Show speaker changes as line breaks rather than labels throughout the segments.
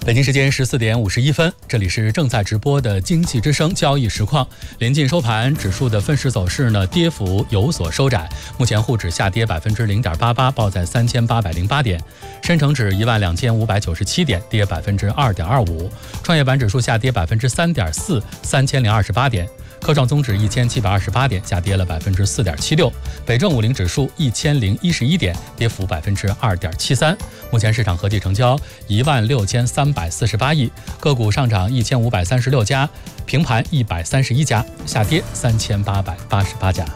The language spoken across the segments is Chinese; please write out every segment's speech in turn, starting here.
北京时间14点51分，这里是正在直播的经济之声交易实况。临近收盘，指数的分时走势呢，跌幅有所收窄。目前沪指下跌0.88%，报在3808点；深成指12597点，跌2.25%；创业板指数下跌3.4%，3028点。科创综指1728点，下跌了4.76%；北证50指数1011点，跌幅2.73%。目前市场合计成交16348亿，个股上涨1536家，平盘131家，下跌3888家。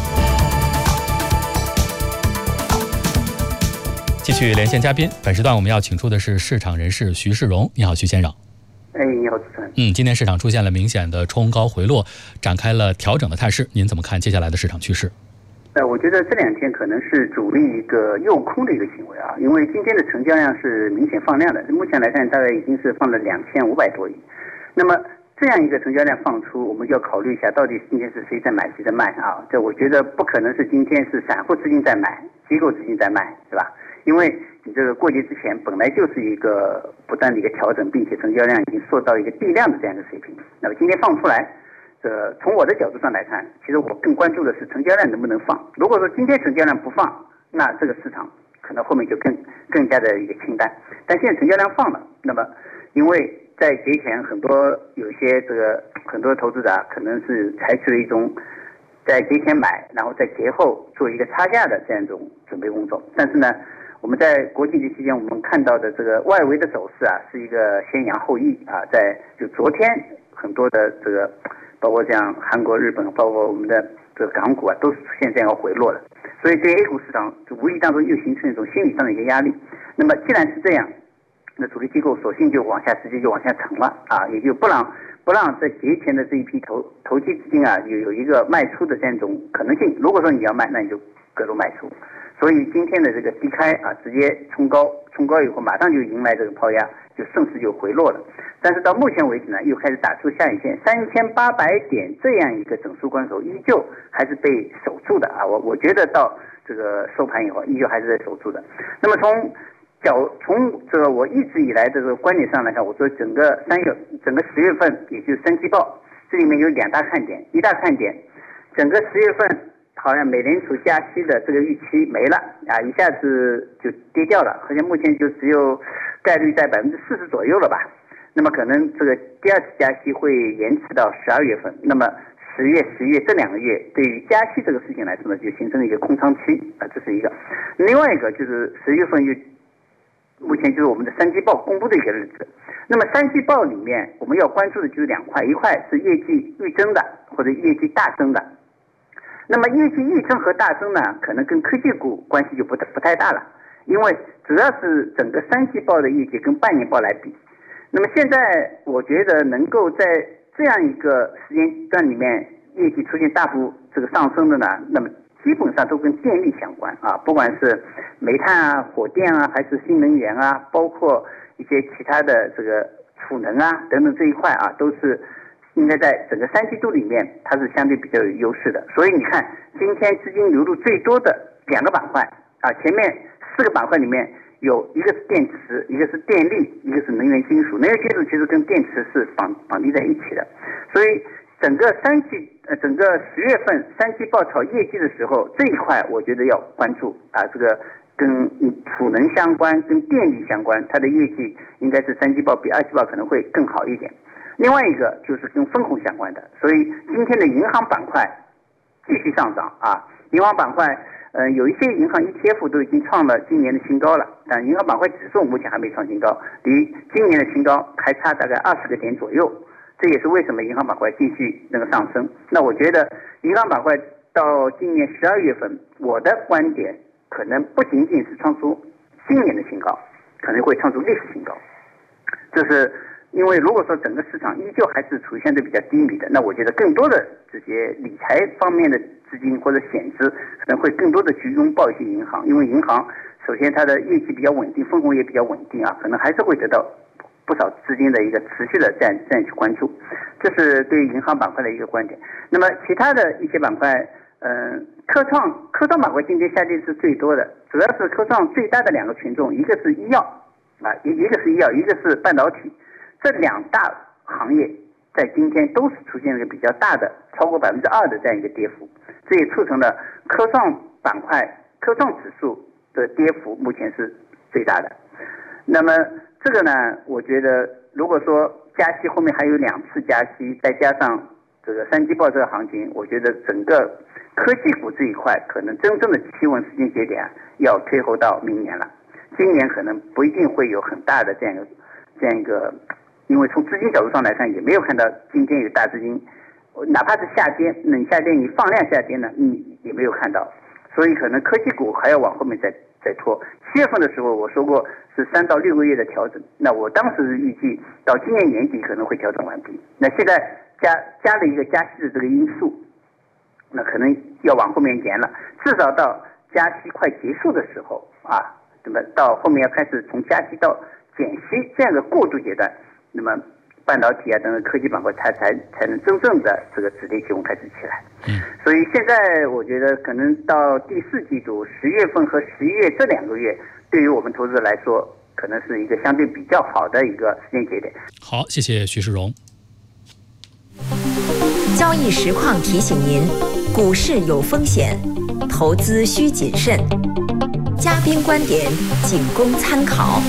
继续连线嘉宾，本时段我们要请出的是市场人士徐世荣。你好，徐先生。
你好，主持人。
今天市场出现了明显的冲高回落，展开了调整的态势，您怎么看接下来的市场趋势？
我觉得这两天可能是主力一个诱空的一个行为啊，因为今天的成交量是明显放量的，目前来看大概已经是放了2500多亿。那么这样一个成交量放出，我们就要考虑一下，到底今天是谁在买谁在卖啊？这我觉得不可能是今天是散户资金在买，机构资金在卖，是吧？因为你这个过节之前本来就是一个不断的一个调整，并且成交量已经缩到一个地量的这样一个水平。那么今天放出来，从我的角度上来看，其实我更关注的是成交量能不能放。如果说今天成交量不放，那这个市场可能后面就更加的一个清淡。但现在成交量放了，那么因为在节前有一些很多投资者可能是采取了一种在节前买，然后在节后做一个差价的这样一种准备工作。但是呢，我们在国庆节期间，我们看到的这个外围的走势啊，是一个先扬后抑啊，就昨天很多的包括像韩国、日本，包括我们的这个港股啊，都是出现这样回落的，所以对 A 股市场就无意当中又形成一种心理上的一个压力。那么既然是这样，那主力机构索性就直接就往下沉了啊，也就不让在节前的这一批投机资金啊有一个卖出的这样一种可能性。如果说你要卖，那你就各路卖出。所以今天的这个低开啊，直接冲高以后，马上就迎来这个抛压，就顺势就回落了。但是到目前为止呢，又开始打出下影线，3800点这样一个整数关口依旧还是被守住的啊。我觉得到这个收盘以后，依旧还是在守住的。那么从这个我一直以来这个观点上来看，我说整个10月份，也就是三季报，这里面有两大看点。一大看点，整个10月份好像美联储加息的这个预期没了啊，一下子就跌掉了，好像目前就只有概率在40%左右了吧。那么可能这个第二次加息会延迟到12月份。那么10月、11月这2个月对于加息这个事情来说呢，就形成了一个空窗期啊，这是一个。另外一个就是10月份目前就是我们的三季报公布的一个日子。那么三季报里面我们要关注的就是两块，一块是业绩预增的或者业绩大增的。那么业绩预增和大增呢，可能跟科技股关系就不太大了，因为主要是整个三季报的业绩跟半年报来比。那么现在我觉得能够在这样一个时间段里面业绩出现大幅这个上升的呢，那么基本上都跟电力相关啊，不管是煤炭啊、火电啊，还是新能源啊，包括一些其他的这个储能啊等等这一块啊，都是应该在整个三季度里面它是相对比较有优势的。所以你看今天资金流入最多的两个板块啊，前面4个板块里面有一个是电池，一个是电力，一个是能源金属。能源金属其实跟电池是绑定在一起的。所以整个10月份三季报炒业绩的时候，这一块我觉得要关注啊，这个跟储能相关、跟电力相关，它的业绩应该是三季报比二季报可能会更好一点。另外一个就是跟分红相关的，所以今天的银行板块继续上涨啊，银行板块有一些银行 ETF 都已经创了今年的新高了，但银行板块指数目前还没创新高，离今年的新高还差大概20个点左右。这也是为什么银行板块继续上升。那我觉得银行板块到今年12月份，我的观点可能不仅仅是创出今年的新高，可能会创出历史新高。这是因为如果说整个市场依旧还是处于相对比较低迷的，那我觉得更多的这些理财方面的资金或者险资可能会更多的去拥抱一些银行，因为银行首先它的业绩比较稳定，分红也比较稳定啊，可能还是会得到不少资金的一个持续的这样去关注。这是对银行板块的一个观点。那么其他的一些板块，科创板块今天下跌是最多的，主要是科创最大的两个权重，一个是医药一个是医药，一个是半导体，这2大行业在今天都是出现了一个比较大的超过2%的这样一个跌幅，这也促成了科创板块、科创指数的跌幅目前是最大的。那么这个呢，我觉得如果说加息后面还有2次加息，再加上这个3季报这个行情，我觉得整个科技股这一块可能真正的企稳时间节点要推后到明年了。今年可能不一定会有很大的这样一个，因为从资金角度上来看，也没有看到今天有大资金，哪怕是下跌冷下跌，你放量下跌呢，你也没有看到，所以可能科技股还要往后面再拖。7月份的时候我说过是3到6个月的调整，那我当时预计到今年年底可能会调整完毕。那现在加了一个加息的这个因素，那可能要往后面延了，至少到加息快结束的时候那么到后面要开始从加息到减息这样的过渡阶段，那么半导体等等科技板块才能真正的这个止跌企稳开始起来。所以现在我觉得可能到第4季度10月份和11月这2个月，对于我们投资者来说，可能是一个相对比较好的一个时间节点。
好，谢谢徐世荣。
交易实况提醒您，股市有风险，投资需谨慎。嘉宾观点仅供参考。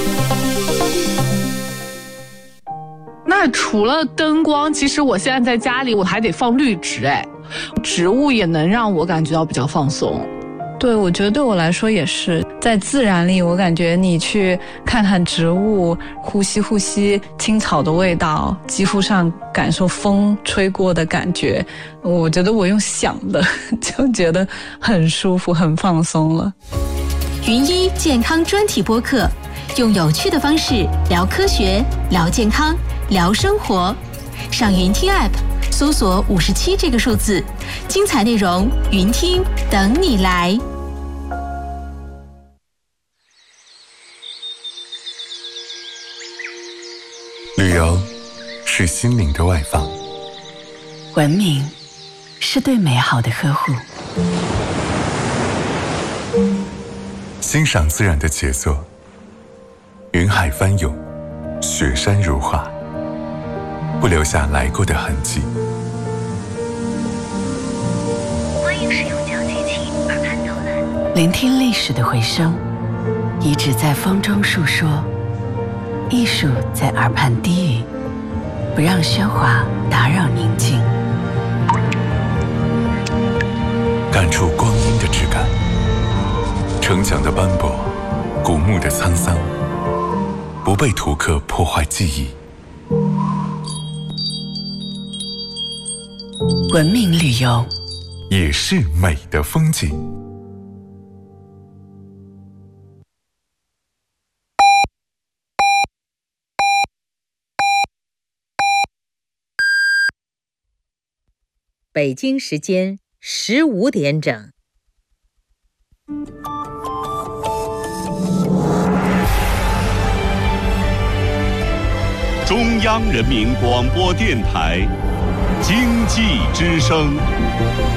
那除了灯光，其实我现在在家里我还得放绿植，植物也能让我感觉到比较放松。
对，我觉得对我来说也是，在自然里，我感觉你去看看植物，呼吸青草的味道，肌肤上感受风吹过的感觉，我觉得我用想的就觉得很舒服，很放松了。
云一健康专题播客，用有趣的方式聊科学、聊健康、聊生活。上云听 App 搜索57这个数字，精彩内容云听等你来。
旅游是心灵的外放，
文明是对美好的呵护，
欣赏自然的杰作，云海翻涌，雪山如画，不留下来过的痕迹。
欢迎使用讲机器耳畔导览，
聆听历史的回声，遗址在风中述说，艺术在耳畔低语，不让喧哗打扰宁静。
感触光阴的质感，城墙的斑驳，古墓的沧桑，不被图刻破坏记忆。
文明旅游
也是美的风景。
北京时间15点整。
中央人民广播电台经济之声。